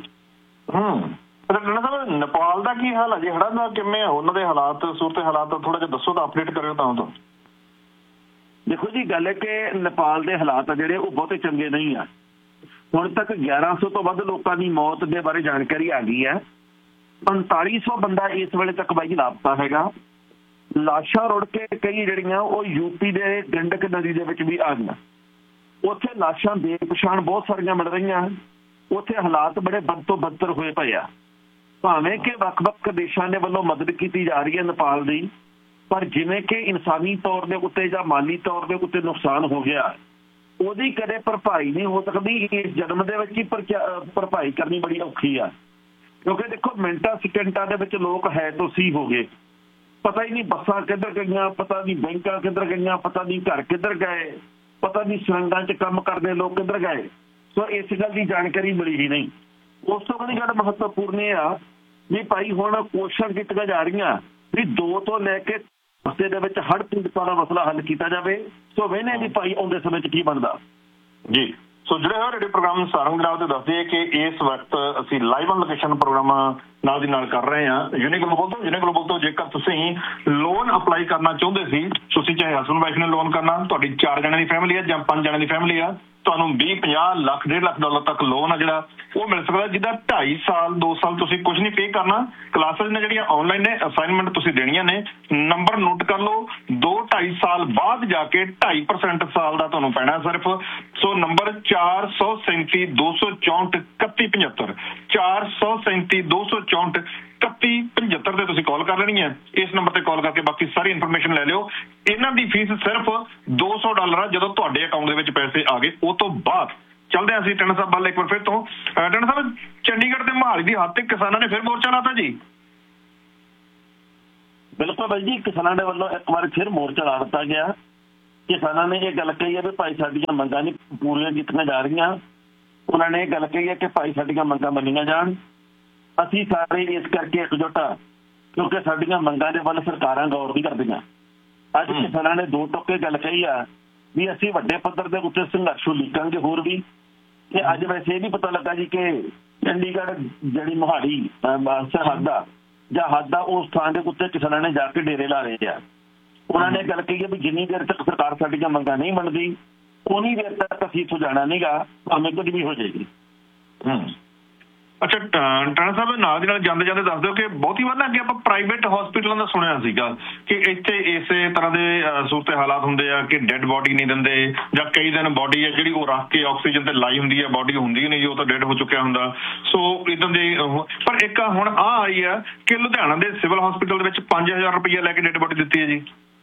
ਨੇਪਾਲ ਦਾ ਕੀ ਹਾਲ ਹੈ ਜੀ? ਹੜ੍ਹਾਂ ਦਾ ਕਿਵੇਂ ਆ ਉਹਨਾਂ ਦੇ ਹਾਲਾਤ, ਸੂਰਤ ਹਾਲਾਤ ਥੋੜਾ ਜਿਹਾ ਦੱਸੋ ਤਾਂ ਅਪਡੇਟ ਕਰਿਓ ਤਾਂ। ਦੇਖੋ ਜੀ ਗੱਲ ਹੈ ਕਿ ਨੇਪਾਲ ਦੇ ਹਾਲਾਤ ਆ ਜਿਹੜੇ ਉਹ ਬਹੁਤੇ ਚੰਗੇ ਨਹੀਂ ਆ। ਹੁਣ ਤੱਕ 1100 ਤੋਂ ਵੱਧ ਲੋਕਾਂ ਦੀ ਮੌਤ ਦੇ ਬਾਰੇ ਜਾਣਕਾਰੀ ਆ ਗਈ ਹੈ। 4500 ਬੰਦਾ ਇਸ ਵੇਲੇ ਤੱਕ ਬਾਈ ਲਾਪਤਾ ਹੈਗਾ। ਲਾਸ਼ਾਂ ਰੁੜ ਕੇ ਕਈ ਜਿਹੜੀਆਂ ਉਹ ਯੂਪੀ ਦੇ ਗੰਡਕ ਨਦੀ ਦੇ ਵਿੱਚ ਵੀ ਆ ਗਈਆਂ। ਉੱਥੇ ਲਾਸ਼ਾਂ ਬੇਪਛਾਣ ਬਹੁਤ ਸਾਰੀਆਂ ਮਿਲ ਰਹੀਆਂ। ਉੱਥੇ ਹਾਲਾਤ ਬੜੇ ਬਦ ਤੋਂ ਬਦਤਰ ਹੋਏ ਪਏ ਆ। ਭਾਵੇਂ ਕਿ ਵੱਖ-ਵੱਖ ਦੇਸ਼ਾਂ ਦੇ ਵੱਲੋਂ ਮਦਦ ਕੀਤੀ ਜਾ ਰਹੀ ਹੈ ਨੇਪਾਲ ਦੀ, ਪਰ ਜਿਵੇਂ ਕਿ ਇਨਸਾਨੀ ਤੌਰ ਦੇ ਉੱਤੇ ਜਾਂ ਮਾਲੀ ਤੌਰ ਦੇ ਉੱਤੇ ਨੁਕਸਾਨ ਹੋ ਗਿਆ ਉਹਦੀ ਕਦੇ ਭਰਪਾਈ ਨਹੀਂ ਹੋ ਸਕਦੀ। ਇਸ ਜਨਮ ਦੇ ਵਿੱਚ ਹੀ ਭਰਪਾਈ ਕਰਨੀ ਬੜੀ ਔਖੀ ਆ ਕਿਉਂਕਿ ਦੇਖੋ ਮਿੰਟਾਂ ਸਕਿੰਟਾਂ ਦੇ ਵਿੱਚ ਲੋਕ ਹੈ ਤੋਂ ਸੀ ਹੋ ਗਏ। ਪਤਾ ਹੀ ਨਹੀਂ ਬੱਸਾਂ ਕਿੱਧਰ ਗਈਆਂ, ਪਤਾ ਨਹੀਂ ਬੈਂਕਾਂ ਕਿੱਧਰ ਗਈਆਂ, ਪਤਾ ਨਹੀਂ ਘਰ ਕਿੱਧਰ ਗਏ, ਪਤਾ ਨਹੀਂ ਸੁਰੰਗਾਂ 'ਚ ਕੰਮ ਕਰਦੇ ਲੋਕ ਕਿੱਧਰ ਗਏ। ਸੋ ਇਸ ਗੱਲ ਦੀ ਜਾਣਕਾਰੀ ਮਿਲੀ ਹੀ ਨਹੀਂ। ਉਸ ਤੋਂ ਬਾਅਦ ਗੱਲ ਮਹੱਤਵਪੂਰਨ ਇਹ ਆ ਵੀ ਭਾਈ ਹੁਣ ਕੋਸ਼ਿਸ਼ਾਂ ਕੀਤੀਆਂ ਜਾ ਰਹੀਆਂ ਵੀ 2 ਤੋਂ ਲੈ ਕੇ ਹਫ਼ਤੇ ਦੇ ਵਿੱਚ ਹੜ੍ਹ ਪੀੜਤਾਂ ਦਾ ਮਸਲਾ ਹੱਲ ਕੀਤਾ ਜਾਵੇ। ਸੋ ਵੇਖਦੇ ਵੀ ਭਾਈ ਆਉਂਦੇ ਸਮੇਂ 'ਚ ਕੀ ਬਣਦਾ ਜੀ। ਸੋ ਜਿਹੜੇ ਹੋ ਰੇਡੀਓ ਪ੍ਰੋਗਰਾਮ ਸਾਰੰਗ ਜਨਾਬ ਤੇ ਦੱਸਦੇ ਕਿ ਇਸ ਵਕਤ ਅਸੀਂ ਲਾਈਵ ਔਨ ਲੋਕੇਸ਼ਨ ਪ੍ਰੋਗਰਾਮ ਨਾਲ ਦੀ ਨਾਲ ਕਰ ਰਹੇ ਹਾਂ ਯੂਨੀ ਗਲੋਬਲ ਤੋਂ ਜੇਕਰ ਤੁਸੀਂ ਲੋਨ ਅਪਲਾਈ ਕਰਨਾ ਚਾਹੁੰਦੇ ਸੀ, ਤੁਸੀਂ ਚਾਹੇ ਹਸਬੈਂਡ ਵਾਈਫ ਨੇ ਲੋਨ ਕਰਨਾ, ਤੁਹਾਡੀ 4 ਜਣਿਆਂ ਦੀ ਫੈਮਿਲੀ ਆ ਜਾਂ 5 ਜਣਿਆਂ ਦੀ ਫੈਮਿਲੀ ਆ, ਤੁਹਾਨੂੰ 20, 50 ਲੱਖ, $1.5 ਲੱਖ ਤੱਕ ਲੋਨ ਆ ਜਿਹੜਾ ਉਹ ਮਿਲ ਸਕਦਾ, ਜਿਹਦਾ 2.5 ਸਾਲ 2 ਸਾਲ ਤੁਸੀਂ ਕੁਝ ਨਹੀਂ ਪੇ ਕਰਨਾ। ਕਲਾਸਿਸ ਨੇ ਜਿਹੜੀਆਂ ਆਨਲਾਈਨ ਨੇ, ਅਸਾਈਨਮੈਂਟ ਤੁਸੀਂ ਦੇਣੀਆਂ ਨੇ, ਨੰਬਰ ਨੋਟ ਕਰ ਲਓ, 2-2.5 ਸਾਲ ਬਾਅਦ ਜਾ ਕੇ 2.5% ਸਾਲ ਦਾ ਤੁਹਾਨੂੰ ਪੈਣਾ ਸਿਰਫ। ਸੋ ਨੰਬਰ 437-264-3175 437-264-3175 ਤੇ ਤੁਸੀਂ ਕਾਲ ਕਰ ਲੈਣੀ ਹੈ। ਇਸ ਨੰਬਰ ਤੇ ਕਾਲ ਕਰਕੇ ਬਾਕੀ ਸਾਰੀ ਇਨਫੋਰਮੇਸ਼ਨ ਲੈ ਲਿਓ। ਇਹਨਾਂ ਦੀ ਫੀਸ ਸਿਰਫ $200 ਆ ਜਦੋਂ ਤੁਹਾਡੇ ਅਕਾਊਂਟ ਦੇ ਵਿੱਚ ਪੈਸੇ ਆ ਗਏ। ਉਹ ਤੋਂ ਬਾਅਦ ਚੱਲਦੇ ਹਾਂ ਅਸੀਂ ਟੰਡਾ ਸਾਹਿਬ ਵੱਲ ਇੱਕ ਵਾਰ ਫਿਰ ਤੋਂ। ਟੰਡਾ ਸਾਹਿਬ, ਚੰਡੀਗੜ੍ਹ ਤੇ ਮੋਹਾਲੀ ਦੀ ਹੱਦ ਤੇ ਕਿਸਾਨਾਂ ਨੇ ਫਿਰ ਮੋਰਚਾ ਲਾਤਾ ਜੀ। ਬਿਲਕੁਲ ਬਾਈ ਜੀ, ਕਿਸਾਨਾਂ ਦੇ ਵੱਲੋਂ ਇੱਕ ਵਾਰ ਫਿਰ ਮੋਰਚਾ ਲਾ ਦਿੱਤਾ ਗਿਆ। ਕਿਸਾਨਾਂ ਨੇ ਇਹ ਗੱਲ ਕਹੀ ਹੈ ਵੀ ਭਾਈ ਸਾਡੀਆਂ ਮੰਗਾਂ ਨਹੀਂ ਪੂਰੀਆਂ ਕੀਤੀਆਂ ਜਾ ਰਹੀਆਂ। ਉਹਨਾਂ ਨੇ ਇਹ ਗੱਲ ਕਹੀ ਹੈ ਕਿ ਭਾਈ ਸਾਡੀਆਂ ਮੰਗਾਂ ਮੰਨੀਆਂ ਜਾਣ। ਅਸੀਂ ਸਾਰੇ ਇਸ ਕਰਕੇ ਇਕਜੁੱਟ ਹਾਂ ਕਿਉਂਕਿ ਸਾਡੀਆਂ ਮੰਗਾਂ ਦੇ ਵੱਲ ਸਰਕਾਰਾਂ ਗੌਰ ਨਹੀਂ ਕਰਦੀਆਂ। ਅੱਜ ਕਿਸਾਨਾਂ ਨੇ 2 ਟੋਕੇ ਗੱਲ ਕਹੀ ਆ ਵੀ ਅਸੀਂ ਵੱਡੇ ਪੱਧਰ ਦੇ ਉੱਤੇ ਸੰਘਰਸ਼ ਉਲੀਕਾਂਗੇ ਹੋਰ ਵੀ। ਤੇ ਅੱਜ ਵੈਸੇ ਇਹ ਵੀ ਪਤਾ ਲੱਗਾ ਜੀ ਕਿ ਚੰਡੀਗੜ੍ਹ ਜਿਹੜੀ ਮੋਹਾਲੀ ਸਰਹੱਦ ਆ ਜਾਂ ਹੱਦ ਆ, ਉਸ ਥਾਂ ਦੇ ਉੱਤੇ ਕਿਸਾਨਾਂ ਨੇ ਜਾ ਕੇ ਡੇਰੇ ਲਾ ਰਹੇ ਆ। ਉਹਨਾਂ ਨੇ ਗੱਲ ਕਹੀ ਹੈ ਵੀ ਜਿੰਨੀ ਦੇਰ ਤੱਕ ਸਰਕਾਰ ਸਾਡੀਆਂ ਮੰਗਾਂ ਨਹੀਂ ਮੰਨਦੀ ਉਨੀ ਦੇਰ ਤੱਕ ਅਸੀਂ ਇੱਥੋਂ ਜਾਣਾ ਨੀਗਾ, ਭਾਵੇਂ ਕੁਝ ਵੀ ਹੋ ਜਾਏਗੀ। ਅੱਛਾ ਟਾਣਾ ਸਾਹਿਬ, ਨਾਲ ਦੀ ਨਾਲ ਜਾਂਦੇ ਜਾਂਦੇ ਦੱਸ ਦਿਓ ਕਿ ਬਹੁਤੀ ਵਾਰ ਨਾ ਅੱਗੇ ਆਪਾਂ ਪ੍ਰਾਈਵੇਟ ਹਸਪੀਟਲਾਂ ਦਾ ਸੁਣਿਆ ਸੀਗਾ ਕਿ ਇੱਥੇ ਇਸੇ ਤਰ੍ਹਾਂ ਦੇ ਸੂਰਤ ਹਾਲਾਤ ਹੁੰਦੇ ਆ ਕਿ ਡੈੱਡ ਬੋਡੀ ਨਹੀਂ ਦਿੰਦੇ ਜਾਂ ਕਈ ਦਿਨ ਬੋਡੀ ਹੈ ਜਿਹੜੀ ਉਹ ਰੱਖ ਕੇ ਆਕਸੀਜਨ ਤੇ ਲਾਈ ਹੁੰਦੀ ਹੈ, ਬੋਡੀ ਹੁੰਦੀ ਨਹੀਂ ਜੀ, ਉਹ ਤਾਂ ਡੈੱਡ ਹੋ ਚੁੱਕਿਆ ਹੁੰਦਾ। ਸੋ ਇਦਾਂ ਦੇ ਪਰ ਇੱਕ ਹੁਣ ਆਈ ਆ ਕਿ ਲੁਧਿਆਣਾ ਦੇ ਸਿਵਲ ਹਸਪੀਟਲ ਦੇ ਵਿੱਚ 5000 ਰੁਪਈਆ ਲੈ ਕੇ ਡੈੱਡ ਬੋਡੀ ਦਿੱਤੀ ਹੈ ਜੀ।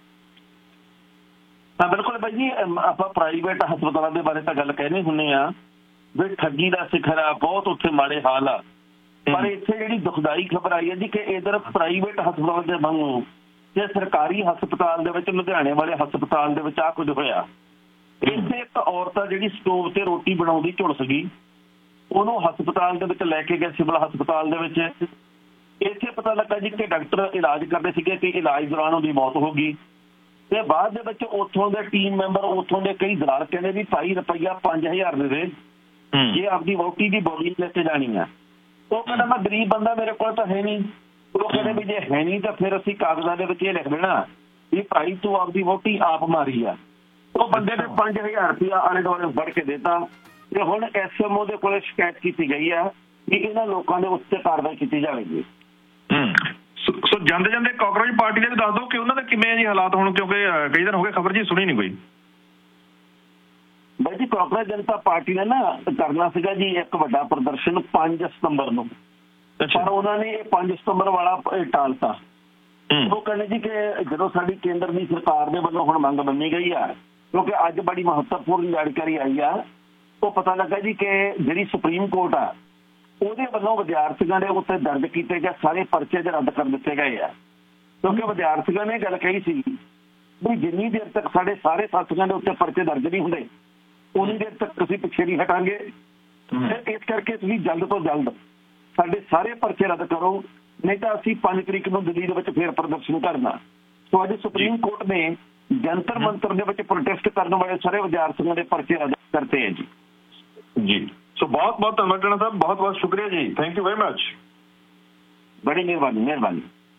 ਹਾਂ ਬਿਲਕੁਲ ਬਾਈ ਜੀ, ਆਪਾਂ ਪ੍ਰਾਈਵੇਟ ਹਸਪਤਾਲਾਂ ਦੇ ਬਾਰੇ ਤਾਂ ਗੱਲ ਕਹਿੰਦੇ ਹੁੰਦੇ ਆ ਵੀ ਠੱਗੀ ਦਾ ਸਿਖਰ ਆ, ਬਹੁਤ ਉੱਥੇ ਮਾੜੇ ਹਾਲ ਆ। ਪਰ ਇੱਥੇ ਜਿਹੜੀ ਦੁਖਦਾਈ ਖਬਰ ਆਈ ਹੈ ਜੀ ਕਿ ਇਧਰ ਪ੍ਰਾਈਵੇਟ ਹਸਪਤਾਲ ਦੇ ਵਾਂਗੂ ਤੇ ਸਰਕਾਰੀ ਹਸਪਤਾਲ ਦੇ ਵਿੱਚ, ਲੁਧਿਆਣੇ ਵਾਲੇ ਹਸਪਤਾਲ ਦੇ ਵਿੱਚ ਆ ਕੁਝ ਹੋਇਆ। ਇੱਥੇ ਇੱਕ ਔਰਤ ਆ ਜਿਹੜੀ ਸਟੋਵ ਤੇ ਰੋਟੀ ਬਣਾਉਂਦੀ ਝੁਲਸ ਗਈ, ਉਹਨੂੰ ਹਸਪਤਾਲ ਦੇ ਵਿੱਚ ਲੈ ਕੇ ਗਏ, ਸਿਵਲ ਹਸਪਤਾਲ ਦੇ ਵਿੱਚ। ਇੱਥੇ ਪਤਾ ਲੱਗਾ ਜੀ ਕਿ ਡਾਕਟਰ ਇਲਾਜ ਕਰਦੇ ਸੀਗੇ ਕਿ ਇਲਾਜ ਦੌਰਾਨ ਉਹਦੀ ਮੌਤ ਹੋ ਗਈ। ਤੇ ਬਾਅਦ ਦੇ ਵਿੱਚ ਉੱਥੋਂ ਦੇ ਟੀਮ ਮੈਂਬਰ, ਉੱਥੋਂ ਦੇ ਕਈ ਦਲਾਲ ਕਹਿੰਦੇ ਵੀ ਭਾਈ ਰੁਪਈਆ 5000 ਦੇ ਦੇ ਜੇ ਆਪਦੀ ਵਹੁਟੀ ਦੀ ਬੋਡੀ ਲੈ ਕੇ ਜਾਣੀ ਆ। ਉਹ ਕਹਿੰਦਾ ਮੈਂ ਗਰੀਬ ਬੰਦਾ, ਮੇਰੇ ਕੋਲ ਤਾਂ ਹੈ ਨਹੀਂ। ਉਹ ਕਹਿੰਦੇ ਵੀ ਜੇ ਹੈ ਨਹੀਂ ਤਾਂ ਫਿਰ ਅਸੀਂ ਕਾਗਜ਼ਾਂ ਦੇ ਵਿੱਚ ਇਹ ਲਿਖ ਦੇਣਾ ਵੀ ਭਾਈ ਤੂੰ ਆਪਦੀ ਵਹੁਟੀ ਆਪ ਮਾਰੀ ਆ। ਉਹ ਬੰਦੇ ਨੇ 5000 ਰੁਪਇਆ ਆਲੇ ਦੁਆਲੇ ਫੜ ਕੇ ਦਿੱਤਾ ਤੇ ਹੁਣ SMO ਦੇ ਕੋਲੇ ਸ਼ਿਕਾਇਤ ਕੀਤੀ ਗਈ ਆ ਵੀ ਇਹਨਾਂ ਲੋਕਾਂ ਦੇ ਉੱਤੇ ਕਾਰਵਾਈ ਕੀਤੀ ਜਾਵੇਗੀ। ਸੋ ਜਾਂਦੇ ਜਾਂਦੇ ਕਾਕਰੋਚ ਪਾਰਟੀ ਦੇ ਵੀ ਦੱਸ ਦਿਓ ਕਿ ਉਹਨਾਂ ਦੇ ਕਿਵੇਂ ਜੀ ਹਾਲਾਤ ਹੁਣ, ਕਿਉਂਕਿ ਕਈ ਦਿਨ ਹੋ ਗਏ ਖਬਰ ਜੀ ਸੁਣੀ ਨਹੀਂ ਕੋਈ। ਬਾਈ ਜੀ, ਕਾਕਰੋਚ ਜਨਤਾ ਪਾਰਟੀ ਨੇ ਨਾ ਕਰਨਾ ਸੀਗਾ ਜੀ ਇੱਕ ਵੱਡਾ ਪ੍ਰਦਰਸ਼ਨ 5 ਸਤੰਬਰ ਨੂੰ, ਪਰ ਉਹਨਾਂ ਨੇ ਇਹ 5 ਸਤੰਬਰ ਵਾਲਾ ਟਾਲਤਾ। ਉਹ ਕਹਿੰਦੇ ਜੀ ਕਿ ਜਦੋਂ ਸਾਡੀ ਕੇਂਦਰ ਦੀ ਸਰਕਾਰ ਦੇ ਵੱਲੋਂ ਹੁਣ ਮੰਗ ਮੰਨੀ ਗਈ ਆ, ਕਿਉਂਕਿ ਅੱਜ ਬੜੀ ਮਹੱਤਵਪੂਰਨ ਜਾਣਕਾਰੀ ਆਈ ਆ, ਉਹ ਪਤਾ ਲੱਗਾ ਜੀ ਕਿ ਜਿਹੜੀ ਸੁਪਰੀਮ ਕੋਰਟ ਆ ਉਹਦੇ ਵੱਲੋਂ ਵਿਦਿਆਰਥੀਆਂ ਦੇ ਉੱਤੇ ਦਰਜ ਕੀਤੇ ਗਏ ਸਾਰੇ ਪਰਚੇ ਰੱਦ ਕਰ ਦਿੱਤੇ ਗਏ ਆ। ਕਿਉਂਕਿ ਵਿਦਿਆਰਥੀਆਂ ਨੇ ਗੱਲ ਕਹੀ ਸੀ ਵੀ ਜਿੰਨੀ ਦੇਰ ਤੱਕ ਸਾਡੇ ਸਾਰੇ ਸਾਥੀਆਂ ਦੇ ਉੱਤੇ ਪਰਚੇ ਦਰਜ ਨਹੀਂ ਹੁੰਦੇ ਉਨੀ ਦੇਰ ਤੱਕ ਅਸੀਂ ਪਿੱਛੇ ਨਹੀਂ ਹਟਾਂਗੇ। ਇਸ ਕਰਕੇ ਤੁਸੀਂ ਜਲਦ ਤੋਂ ਜਲਦ ਸਾਡੇ ਸਾਰੇ ਪਰਚੇ ਰੱਦ ਕਰੋ, ਨਹੀਂ ਤਾਂ ਅਸੀਂ 5 ਤਰੀਕ ਨੂੰ ਦਿੱਲੀ ਦੇ ਵਿੱਚ ਫੇਰ ਪ੍ਰਦਰਸ਼ਨ ਕਰਨਾ। ਸੋ ਅੱਜ ਸੁਪਰੀਮ ਕੋਰਟ ਨੇ ਜੰਤਰ ਮੰਤਰ ਦੇ ਵਿੱਚ ਪ੍ਰੋਟੈਸਟ ਕਰਨ ਵਾਲੇ ਸਾਰੇ ਵਿਦਿਆਰਥੀਆਂ ਦੇ ਪਰਚੇ ਰੱਦ ਕਰਤੇ ਹੈ ਜੀ। ਜੀ ਸੋ ਬਹੁਤ ਬਹੁਤ ਧੰਨਵਾਦ ਟਾਣਾ ਸਾਹਿਬ, ਬਹੁਤ ਬਹੁਤ ਸ਼ੁਕਰੀਆ ਜੀ, ਥੈਂਕ ਯੂ ਵੈਰੀ ਮਚ। ਬੜੀ ਮਿਹਰਬਾਨੀ।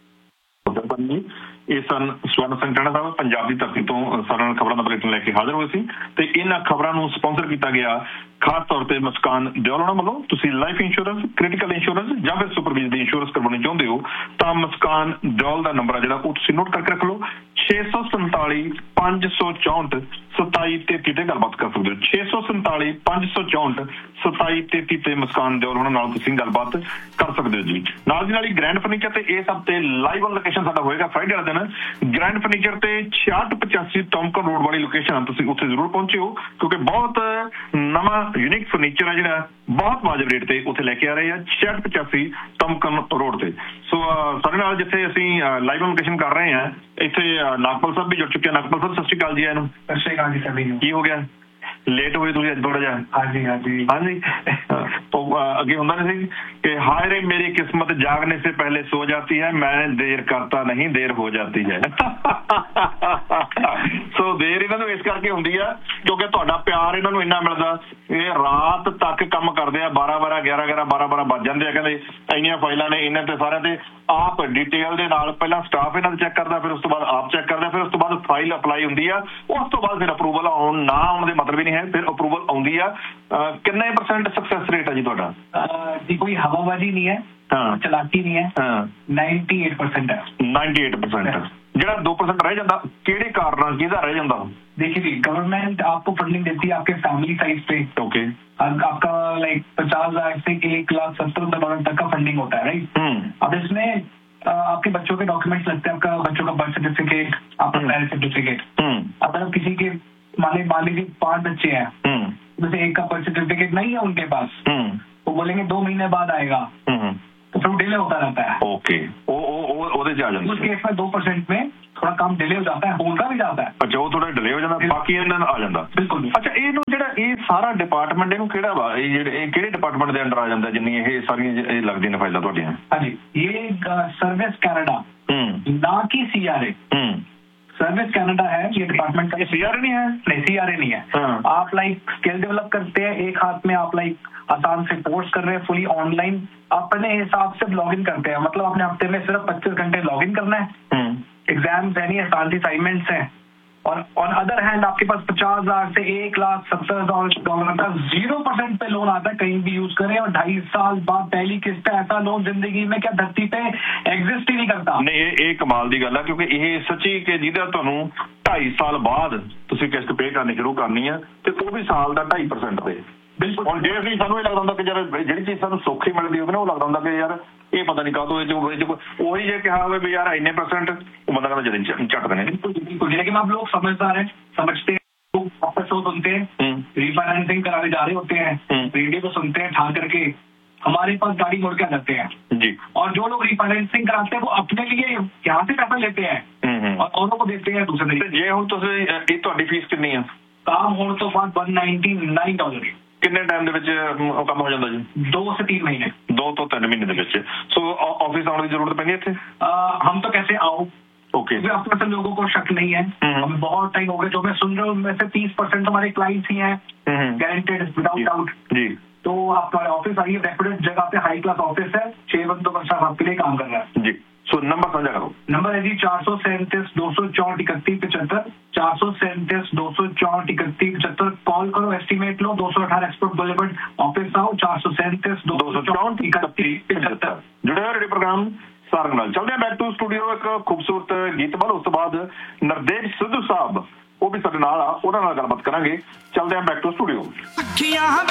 ਇਹ ਸਨ ਸਵਰਨ ਸਿੰਘ ਟਾਣਾ ਸਾਹਿਬ, ਪੰਜਾਬ ਦੀ ਧਰਤੀ ਤੋਂ ਸਾਡੇ ਨਾਲ ਖਬਰਾਂ ਦਾ ਬੁਲੇਟਿਨ ਲੈ ਕੇ ਹਾਜ਼ਰ ਹੋਏ ਸੀ ਤੇ ਇਹਨਾਂ ਖਬਰਾਂ ਨੂੰ ਸਪਾਂਸਰ ਕੀਤਾ ਗਿਆ ਖਾਸ ਤੌਰ ਤੇ ਮੁਸਕਾਨ ਦਿਓਲ ਉਹਨਾਂ ਵੱਲੋਂ। ਤੁਸੀਂ ਲਾਈਫ ਇੰਸ਼ੋਰੈਂਸ, ਕ੍ਰਿਟੀਕਲ ਇੰਸ਼ੋਰੈਂਸ ਜਾਂ ਫਿਰ ਸੁਪਰ ਬਿਜਲੀ ਇੰਸ਼ੋਰੈਂਸ ਕਰਵਾਉਣੀ ਚਾਹੁੰਦੇ ਹੋ ਤਾਂ ਮੁਸਕਾਨ ਦਿਓਲ ਦਾ ਨੰਬਰ ਆ ਜਿਹੜਾ ਉਹ ਤੁਸੀਂ ਨੋਟ ਕਰਕੇ ਰੱਖ ਲਓ, 647-564-2733 ਤੇ ਗੱਲਬਾਤ ਕਰ ਸਕਦੇ ਹੋ। 647-564-2733 ਤੇ ਮੁਸਕਾਨ ਦਿਓਲ ਉਹਨਾਂ ਨਾਲ ਤੁਸੀਂ ਗੱਲਬਾਤ ਕਰ ਸਕਦੇ ਹੋ ਜੀ। ਨਾਲ ਦੀ ਨਾਲ ਹੀ ਗ੍ਰੈਂਡ ਫਰਨੀਚਰ ਤੇ ਇਸ ਹਫ਼ਤੇ ਲਾਈਵ ਔਨ ਲੋਕੇਸ਼ਨ ਸਾਡਾ ਹੋਏਗਾ ਫਰਾਈਡੇ ਵਾਲੇ ਦਿਨ। ਗ੍ਰੈਂਡ ਫਰਨੀਚਰ ਤੇ 6685 ਟੌਮਕਨ ਰੋਡ ਵਾਲੀ ਲੋਕੇਸ਼ਨ ਤੁਸੀਂ ਉੱਥੇ ਜ਼ਰੂਰ ਪਹੁੰਚਿਓ ਕਿਉਂਕਿ ਬਹੁਤ ਨਵਾਂ ਯੂਨੀਕ ਫਰਨੀਚਰ ਆ ਜਿਹੜਾ ਬਹੁਤ ਵਾਜਬ ਰੇਟ ਤੇ ਉੱਥੇ ਲੈ ਕੇ ਆ ਰਹੇ ਆ 6685 ਟੌਮਕਨ ਰੋਡ ਤੇ। ਸੋ ਸਾਡੇ ਨਾਲ ਜਿੱਥੇ ਅਸੀਂ ਲਾਈਵ ਲੋਕੇਸ਼ਨ ਕਰ ਰਹੇ ਹਾਂ ਇੱਥੇ ਨਾਗਪਾਲ ਸਾਹਿਬ ਵੀ ਜੁੜ ਚੁੱਕੇ ਆ। ਨਾਗਪਾਲ ਸਾਹਿਬ ਸਤਿ ਸ਼੍ਰੀ ਅਕਾਲ ਜੀ। ਇਹਨੂੰ ਸਤਿ ਸ਼੍ਰੀ ਅਕਾਲ ਜੀ ਸਭੀ ਨੂੰ। ਕੀ ਹੋ ਗਿਆ? ਲੇਟ ਹੋਏ ਤੁਸੀਂ ਅੱਜ ਥੋੜਾ ਜਿਹਾ? ਹਾਂਜੀ ਹਾਂਜੀ ਹਾਂਜੀ ਉਹ ਅੱਗੇ ਹੁੰਦਾ ਨਹੀਂ ਸੀ ਕਿ ਹਾय रे मेरी किस्मत जागने से पहले सो जाती है, मैं देर करता नहीं, देर हो जाती है। ਸੋ ਦੇਰ ਇਹਨਾਂ ਨੂੰ ਇਸ ਕਰਕੇ ਹੁੰਦੀ ਆ ਕਿਉਂਕਿ ਤੁਹਾਡਾ ਪਿਆਰ ਇਹਨਾਂ ਨੂੰ ਇੰਨਾ ਮਿਲਦਾ, ਇਹ ਰਾਤ ਤੱਕ ਕੰਮ ਕਰਦੇ ਆ, 12 11 ਵੱਜ ਜਾਂਦੇ ਆ। ਕਹਿੰਦੇ ਇੰਨੀਆਂ ਫਾਈਲਾਂ ਨੇ ਇਹਨਾਂ ਤੇ ਸਾਰਿਆਂ ਤੇ ਆਪ ਡਿਟੇਲ ਦੇ ਨਾਲ ਪਹਿਲਾਂ ਸਟਾਫ ਇਹਨਾਂ ਦਾ ਚੈੱਕ ਕਰਦਾ, ਫਿਰ ਉਸ ਤੋਂ ਬਾਅਦ ਆਪ ਚੈੱਕ ਕਰਦਾ, ਫਿਰ ਉਸ ਤੋਂ ਬਾਅਦ ਫਾਈਲ ਅਪਲਾਈ ਹੁੰਦੀ ਆ, ਉਸ ਤੋਂ ਬਾਅਦ ਫਿਰ ਅਪਰੂਵਲ ਆਉਣ ਨਾ ਆਉਣ ਦੇ ਮਤਲਬ ਹੀ ਨਹੀਂ ਹੈ, ਫਿਰ ਅਪਰੂਵਲ ਆਉਂਦੀ ਆ। ਕਿੰਨੇ % ਸਕਸੈਸ ਰੇਟ ਆ ਜੀ ਤੁਹਾਡਾ? जी कोई हवाबाजी नहीं है, हाँ। चलाकी नहीं है, ਹਾਂ 98% है। 98%। ਜਿਹੜਾ 2% ਰਹਿ ਜਾਂਦਾ ਕਿਹੜੇ ਕਾਰਨਾਂ ਕਿਹਦਾ ਰਹਿ ਜਾਂਦਾ? देखिए जी, गवर्नमेंट आपको फंडिंग देती है आपके फैमिली साइज पे। ओके। आपका लाइक 50,000 से 1,70,000 तक का फंडिंग होता है, राइट? अब इसमें आपके बच्चों के डॉक्यूमेंट्स लगते हैं, आपका बच्चों का बर्थ सर्टिफिकेट, आपका मैरिज सर्टिफिकेट। अगर किसी के मान लीजिए 5 बच्चे हैं, जैसे एक का बर्थ सर्टिफिकेट नहीं है उनके पास, तो बोलेंगे 2 महीने बाद आएगा, तो फिर डिले होता रहता है। ओके। ਉਹਦੇ ਚ ਆ ਜਾਂਦਾ। उस केस में 2% में थोड़ा काम डिले हो जाता है, होगा भी जाता है। ਅੱਛਾ, ਉਹ ਥੋੜਾ ਡਿਲੇ ਹੋ ਜਾਂਦਾ, ਬਾਕੀ ਇਹਨਾਂ ਨੂੰ ਆ ਜਾਂਦਾ। ਬਿਲਕੁਲ। ਅੱਛਾ, ਇਹਨੂੰ ਜਿਹੜਾ ਇਹ ਸਾਰਾ ਡਿਪਾਰਟਮੈਂਟ ਇਹਨੂੰ ਕਿਹੜਾ ਵਾ, ਇਹ ਜਿਹੜੇ ਇਹ ਕਿਹੜੇ ਡਿਪਾਰਟਮੈਂਟ ਦੇ ਅੰਡਰ ਆ ਜਾਂਦਾ ਜਿੰਨੀ ਇਹ ਸਾਰੀਆਂ ਇਹ ਲੱਗਦੀਆਂ ਨੇ ਫਾਈਲਾਂ ਤੁਹਾਡੀਆਂ? हाँ जी, ये सर्विस कनाडा, ना कि CRA। सर्विस कनाडा है ये डिपार्टमेंट का। CRA नहीं है? नहीं, CRA नहीं है। आप लाइक स्किल डेवलप करते हैं, एक हाथ में आप लाइक आसान से कोर्स कर रहे हैं फुली ऑनलाइन, अपने हिसाब से लॉग इन करते हैं, मतलब अपने हफ्ते में सिर्फ 25 घंटे लॉग इन करना है। एग्जाम्स है नहीं, आसान असाइनमेंट्स हैं, और ऑन अदर हैंड आपके पास 50,000 से 1,70,000 का 0% पे लोन आता है, कहीं भी यूज करें, और 2.5 साल बाद पहली किस्त है। ऐसा लोन जिंदगी में क्या धरती पे एग्जिस्ट ही नहीं करता। नहीं, ਇਹ ਕਮਾਲ ਦੀ ਗੱਲ ਆ ਕਿਉਂਕਿ ਇਹ ਸੱਚੀ ਕਿ ਜਿਹਦਾ ਤੁਹਾਨੂੰ 2.5 ਸਾਲ ਬਾਅਦ ਤੁਸੀਂ ਕਿਸ਼ਤ ਪੇ ਕਰਨੀ ਸ਼ੁਰੂ ਕਰਨੀ ਆ, ਤੇ ਉਹ ਵੀ ਸਾਲ ਦਾ 2.5% ਤੇ। ਬਿਲਕੁਲ। ਹੁਣ ਜੇ ਅਸੀਂ ਸਾਨੂੰ ਇਹ ਲੱਗਦਾ ਹੁੰਦਾ ਕਿ ਯਾਰ ਜਿਹੜੀ ਚੀਜ਼ ਸਾਨੂੰ ਸੌਖੀ ਮਿਲਦੀ ਹੋਵੇ ਨਾ, ਉਹ ਲੱਗਦਾ ਹੁੰਦਾ ਕਿ ਯਾਰ ਇਹ ਪਤਾ ਨਹੀਂ ਕਾਹਤੋਂ ਉਹੀ ਜੇ ਕਿਹਾ ਹੋਵੇ ਵੀ ਯਾਰ ਇੰਨੇ %, ਉਹ ਬੰਦਾ ਕਹਿੰਦਾ ਜਦ ਝੱਟ ਦੇਣੇ। बिल्कुल, लेकिन आप लोग समझदार हैं, समझते हैं, वापस वो सुनते हैं, रीफाइनेंसिंग कराने जा रहे होते हैं, रेडियो को सुनते हैं ठा करके, हमारे पास गाड़ी मोड़ के आ जाते हैं जी। और जो लोग रीफाइनेंसिंग कराते हैं वो अपने लिए यहाँ से पैसा लेते हैं और औरों को देते हैं दूसरे तरीके। ਜੇ ਹੁਣ ਤੁਸੀਂ ਇਹ ਤੁਹਾਡੀ ਫੀਸ ਕਿੰਨੀ ਆ? काम होने तो बाद $199। ਕਿੰਨੇ ਟਾਈਮ ਦੇ ਵਿੱਚ ਉਹ ਕੰਮ ਹੋ ਜਾਂਦਾ ਜੀ? 2 से 3 महीने। 2 ਤੋਂ 3 ਮਹੀਨੇ ਦੇ ਵਿੱਚ। ਸੋ ਆਫਿਸ ਆਉਣ ਦੀ ਜ਼ਰੂਰਤ ਪੈਂਦੀ ਇੱਥੇ? हम तो कैसे आओ, ओके। अपने से लोगों को शक नहीं है, हमें बहुत टाइम हो गया, जो मैं सुन रहा हूँ उनमें से 30% हमारे क्लाइंट्स ही हैं, गारंटेड विदाउट डाउट जी। तो आप हमारे ऑफिस आइए, रेपुटेड जगह पे हाई क्लास ऑफिस है, 6 बंदों का स्टाफ आपके लिए काम कर रहा है जी। सो नंबर साझा करो। नंबर है जी 437 204 3175, 437 204 3175। कॉल करो, एस्टिमेट लो, 218 एक्सपोर्ट बुलेवर्ड ऑफिस आओ, 437 204 3175। जुड़े हो रेडियो प्रोग्राम सारंग नाल। चलते हैं बैक टू स्टूडियो, एक खूबसूरत गीत बाद उस तो बाद नरदेव सिद्धू साहब वो भी साडे नाल आ, उन्हां नाल गलबात करांगे। चलते हैं बैक टू स्टूडियो।